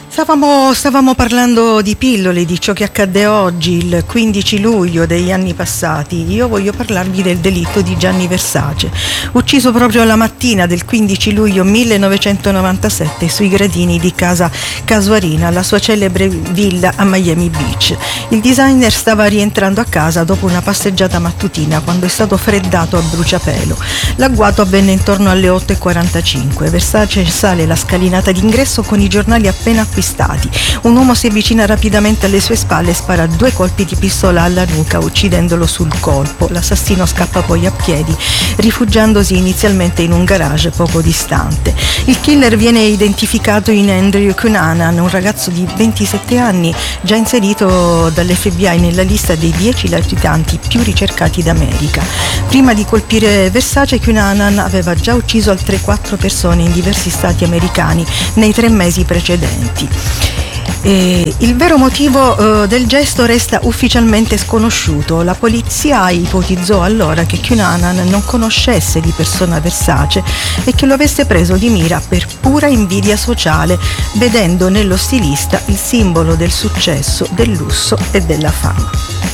Stavamo parlando di pillole, di ciò che accadde oggi, il 15 luglio degli anni passati. Io voglio parlarvi del delitto di Gianni Versace, ucciso proprio la mattina del 15 luglio 1997 sui gradini di casa Casuarina, la sua celebre villa a Miami Beach. Il designer stava rientrando a casa dopo una passeggiata mattutina quando è stato freddato a bruciapelo. L'agguato avvenne intorno alle 8:45. Versace sale la scalinata d'ingresso con i giornali appena acquistati. Un uomo si avvicina rapidamente alle sue spalle e spara 2 colpi di pistola alla nuca, uccidendolo sul colpo. L'assassino scappa poi a piedi, rifugiandosi inizialmente in un garage poco distante. Il killer viene identificato in Andrew Cunanan, un ragazzo di 27 anni già inserito dall'FBI nella lista dei 10 latitanti più ricercati d'America. Prima di colpire Versace, Cunanan aveva già ucciso altre 4 persone in diversi stati americani nei 3 mesi precedenti. Il vero motivo del gesto resta ufficialmente sconosciuto. La polizia ipotizzò allora che Cunanan non conoscesse di persona Versace e che lo avesse preso di mira per pura invidia sociale, vedendo nello stilista il simbolo del successo, del lusso e della fama.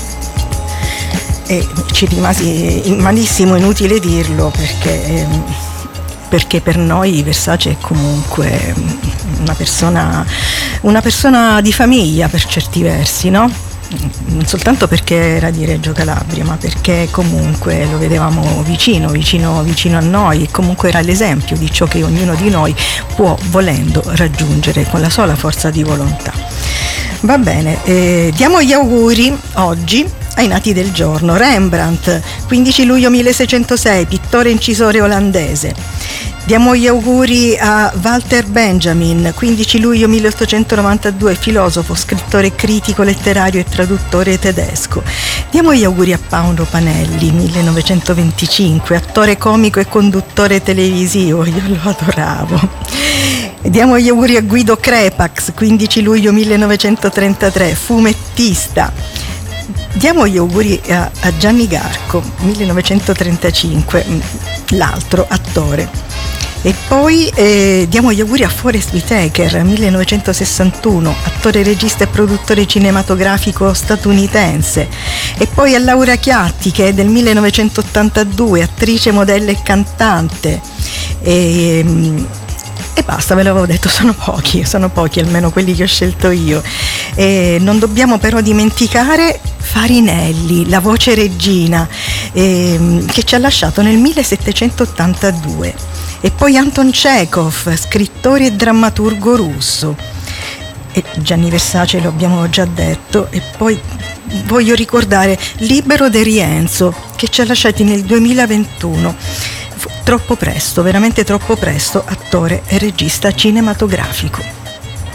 E ci rimasi malissimo, inutile dirlo, perché per noi Versace è comunque una persona di famiglia per certi versi, no? Non soltanto perché era di Reggio Calabria, ma perché comunque lo vedevamo vicino a noi, e comunque era l'esempio di ciò che ognuno di noi può, volendo, raggiungere con la sola forza di volontà. Va bene, diamo gli auguri oggi ai nati del giorno. Rembrandt, 15 luglio 1606, pittore e incisore olandese. Diamo gli auguri a Walter Benjamin, 15 luglio 1892, filosofo, scrittore critico letterario e traduttore tedesco. Diamo gli auguri a Paolo Panelli, 1925, attore comico e conduttore televisivo, io lo adoravo. Diamo gli auguri a Guido Crepax, 15 luglio 1933, fumettista. Diamo gli auguri a Gianni Garco, 1935, l'altro attore. E poi diamo gli auguri a Forest Whitaker, 1961, attore, regista e produttore cinematografico statunitense. E poi a Laura Chiatti, che è del 1982, attrice, modella e cantante. E basta, ve l'avevo detto, sono pochi, almeno quelli che ho scelto io. Non dobbiamo però dimenticare Farinelli, la voce regina, che ci ha lasciato nel 1782. E poi Anton Chekhov, scrittore e drammaturgo russo. E Gianni Versace lo abbiamo già detto. E poi voglio ricordare Libero De Rienzo, che ci ha lasciati nel 2021. Troppo presto, veramente troppo presto, attore e regista cinematografico.